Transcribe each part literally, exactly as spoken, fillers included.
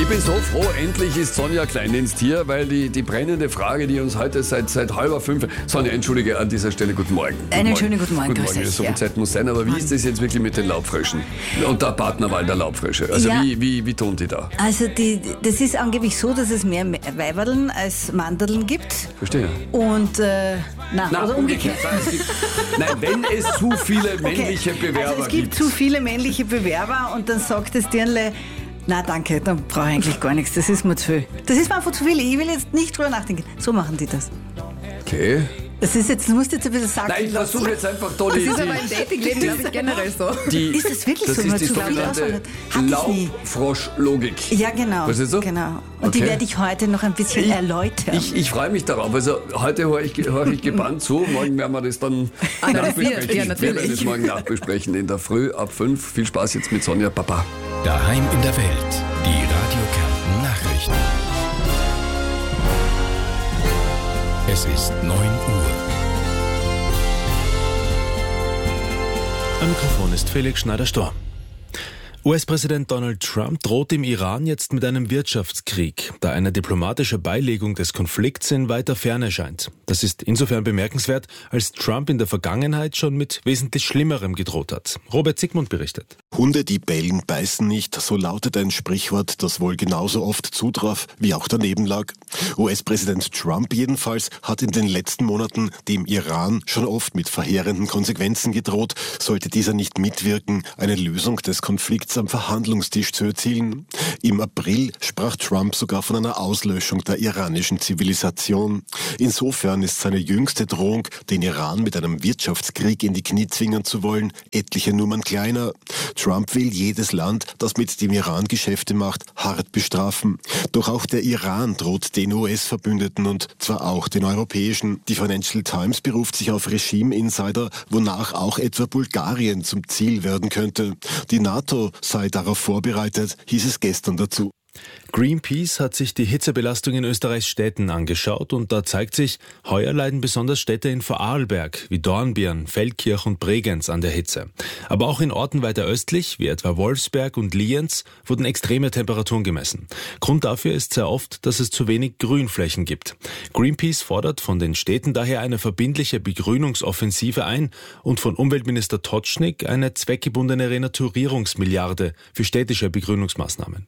Ich bin so froh, endlich ist Sonja Kleindienst hier, weil die, die brennende Frage, die uns heute seit, seit halber fünf... Sonja, entschuldige an dieser Stelle, guten Morgen. Guten Einen Morgen. schönen guten Morgen. Guten Morgen, Grüß so euch, viel ja. Zeit muss sein, aber wie ist das jetzt wirklich mit den Laubfröschen? Und der Partnerwahl der Laubfrösche, also Ja. wie, wie, wie tun die da? Also die, das ist angeblich so, dass es mehr Weiberln als Mandeln gibt. Verstehe. Und, äh, na, Na, oder umgekehrt. Nein, es gibt, nein, wenn es zu viele männliche Okay. Bewerber Also es gibt zu viele männliche Bewerber und dann sagt das Dirnle, na danke, dann brauche ich eigentlich gar nichts, das ist mir zu viel. Das ist mir einfach zu viel, ich will jetzt nicht drüber nachdenken. So machen die das. Okay. Das ist jetzt, du musst jetzt ein bisschen sagen. Nein, ich versuche jetzt einfach da die... Das ist die, aber im Datingleben, glaube ich, generell so. die Ist das wirklich das so? ist Mal die zu viel sogenannte Auswahl hat? Hatte ich nie. Laubfrosch-Logik. Ja, genau. Was ist so? Genau. Und die Okay. werde ich heute noch ein bisschen Ich- erläutern. Ich, ich freue mich darauf. Also heute höre ich, hör ich gebannt zu. Morgen werden wir das dann Analysiert, nachbesprechen. ja, natürlich. Wir werden das morgen nachbesprechen in der Früh ab fünf. Viel Spaß jetzt mit Sonja Papa. Daheim in der Welt. Die Radio Kärnten Nachrichten. Es ist neun Uhr. Am Mikrofon ist Felix Schneider-Storr. U S-Präsident Donald Trump droht dem Iran jetzt mit einem Wirtschaftskrieg, da eine diplomatische Beilegung des Konflikts in weiter Ferne scheint. Das ist insofern bemerkenswert, als Trump in der Vergangenheit schon mit wesentlich Schlimmerem gedroht hat. Robert Sigmund berichtet. Hunde, die bellen, beißen nicht, so lautet ein Sprichwort, das wohl genauso oft zutraf, wie auch daneben lag. U S-Präsident Trump jedenfalls hat in den letzten Monaten dem Iran schon oft mit verheerenden Konsequenzen gedroht, sollte dieser nicht mitwirken, eine Lösung des Konflikts am Verhandlungstisch zu erzielen. Im April sprach Trump sogar von einer Auslöschung der iranischen Zivilisation. Insofern ist seine jüngste Drohung, den Iran mit einem Wirtschaftskrieg in die Knie zwingen zu wollen, etliche Nummern kleiner. Trump will jedes Land, das mit dem Iran Geschäfte macht, hart bestrafen. Doch auch der Iran droht den U S-Verbündeten und zwar auch den europäischen. Die Financial Times beruft sich auf Regime-Insider, wonach auch etwa Bulgarien zum Ziel werden könnte. Die NATO sei darauf vorbereitet, hieß es gestern dazu. Greenpeace hat sich die Hitzebelastung in Österreichs Städten angeschaut und da zeigt sich, heuer leiden besonders Städte in Vorarlberg wie Dornbirn, Feldkirch und Bregenz an der Hitze. Aber auch in Orten weiter östlich, wie etwa Wolfsberg und Lienz, wurden extreme Temperaturen gemessen. Grund dafür ist sehr oft, dass es zu wenig Grünflächen gibt. Greenpeace fordert von den Städten daher eine verbindliche Begrünungsoffensive ein und von Umweltminister Totschnig eine zweckgebundene Renaturierungsmilliarde für städtische Begrünungsmaßnahmen.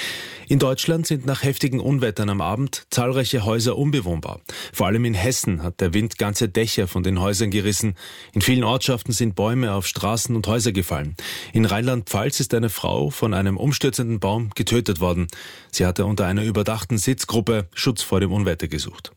In Deutschland sind nach heftigen Unwettern am Abend zahlreiche Häuser unbewohnbar. Vor allem in Hessen hat der Wind ganze Dächer von den Häusern gerissen. In vielen Ortschaften sind Bäume auf Straßen und Häuser gefallen. In Rheinland-Pfalz ist eine Frau von einem umstürzenden Baum getötet worden. Sie hatte unter einer überdachten Sitzgruppe Schutz vor dem Unwetter gesucht.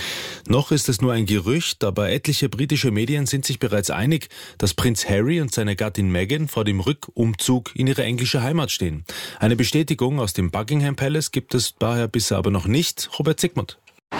Noch ist es nur ein Gerücht, aber etliche britische Medien sind sich bereits einig, dass Prinz Harry und seine Gattin Meghan vor dem Rückumzug in ihre englische Heimat stehen. Eine Bestätigung aus dem Buckingham Palace gibt es daher bisher aber noch nicht. Robert Sigmund.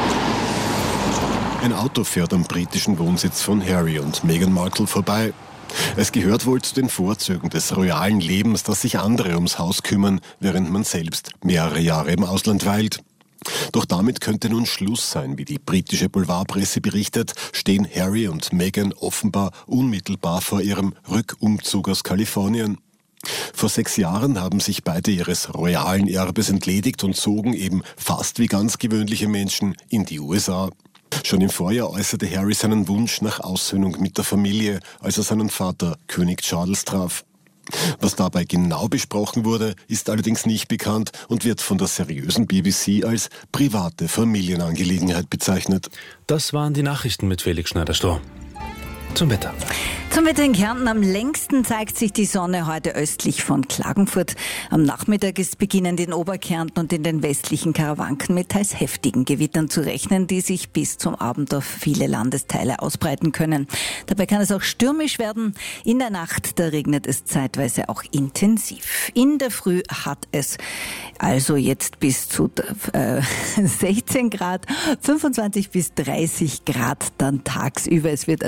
Ein Auto fährt am britischen Wohnsitz von Harry und Meghan Markle vorbei. Es gehört wohl zu den Vorzügen des royalen Lebens, dass sich andere ums Haus kümmern, während man selbst mehrere Jahre im Ausland weilt. Doch damit könnte nun Schluss sein. Wie die britische Boulevardpresse berichtet, stehen Harry und Meghan offenbar unmittelbar vor ihrem Rückumzug aus Kalifornien. Vor sechs Jahren haben sich beide ihres royalen Erbes entledigt und zogen eben fast wie ganz gewöhnliche Menschen in die U S A. Schon im Vorjahr äußerte Harry seinen Wunsch nach Aussöhnung mit der Familie, als er seinen Vater König Charles traf. Was dabei genau besprochen wurde, ist allerdings nicht bekannt und wird von der seriösen B B C als private Familienangelegenheit bezeichnet. Das waren die Nachrichten mit Felix Schneider-Storr. Zum Wetter. Zum Wetter in Kärnten. Am längsten zeigt sich die Sonne heute östlich von Klagenfurt. Am Nachmittag ist beginnend in Oberkärnten und in den westlichen Karawanken mit teils heftigen Gewittern zu rechnen, die sich bis zum Abend auf viele Landesteile ausbreiten können. Dabei kann es auch stürmisch werden. In der Nacht, da regnet es zeitweise auch intensiv. In der Früh hat es also jetzt bis zu äh, sechzehn Grad, fünfundzwanzig bis dreißig Grad dann tagsüber. Es wird also wieder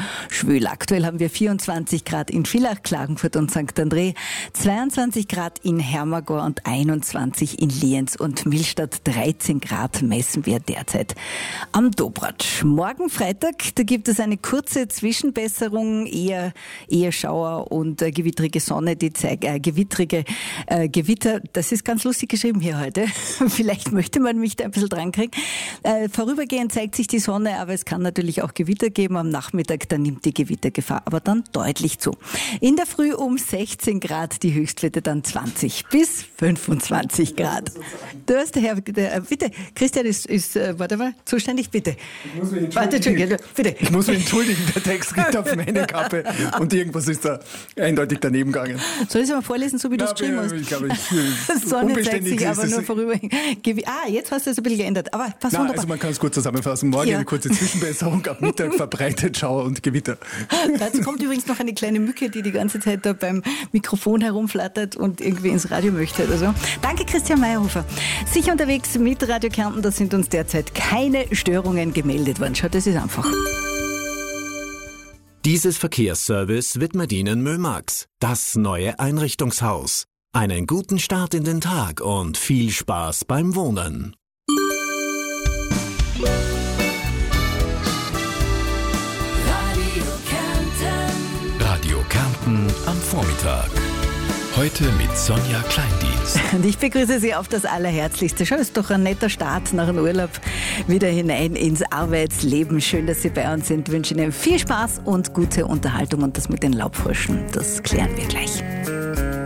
schwül. Aktuell haben wir vierundzwanzig Grad in Villach, Klagenfurt und Sankt André, zweiundzwanzig Grad in Hermagor und einundzwanzig in Lienz und Millstatt. dreizehn Grad messen wir derzeit am Dobratsch. Morgen Freitag, da gibt es eine kurze Zwischenbesserung, eher, eher Schauer und äh, gewittrige Sonne, die zeigen, äh, gewittrige äh, Gewitter. Das ist ganz lustig geschrieben hier heute. Vielleicht möchte man mich da ein bisschen dran kriegen. Äh, vorübergehend zeigt sich die Sonne, aber es kann natürlich auch Gewitter geben. Am Nachmittag, da nimmt die Gewittergefahr aber dann deutlich zu. In der Früh um sechzehn Grad, die Höchstwerte dann zwanzig bis fünfundzwanzig Grad. Du hast, Herr, der, bitte, Christian ist, ist äh, warte mal, zuständig, bitte. Ich muss mich Warte, Entschuldigung, bitte. Ich muss mich entschuldigen, der Text geht auf meine Kappe und irgendwas ist da eindeutig daneben gegangen. Soll ich es mal vorlesen, so wie du es geschrieben hast? Ich glaube, ich, Sonne zeigt sich ist aber es. nur vorüber. Ah, jetzt hast du es ein bisschen geändert, aber pass Nein, wunderbar. also man kann es kurz zusammenfassen. Morgen Ja. eine kurze Zwischenbesserung, ab Mittag verbreitet Schauer und Gewitter. Dazu kommt übrigens noch eine kleine Mücke, die die ganze Zeit da beim Mikrofon herumflattert und irgendwie ins Radio möchte oder so. Danke, Christian Meyerhofer. Sicher unterwegs mit Radio Kärnten, da sind uns derzeit keine Störungen gemeldet worden. Schau, das ist einfach. Dieses Verkehrsservice widmet Ihnen Mömax, das neue Einrichtungshaus. Einen guten Start in den Tag und viel Spaß beim Wohnen. Radio Kärnten am Vormittag. Heute mit Sonja Kleindienst. Und ich begrüße Sie auf das Allerherzlichste. Schau, ist doch ein netter Start nach dem Urlaub wieder hinein ins Arbeitsleben. Schön, dass Sie bei uns sind. Ich wünsche Ihnen viel Spaß und gute Unterhaltung. Und das mit den Laubfröschen, das klären wir gleich.